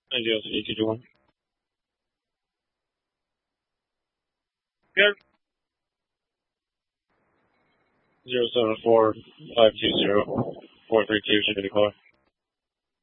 Ideal EQ1. Yep. 074-520-432 should be the car.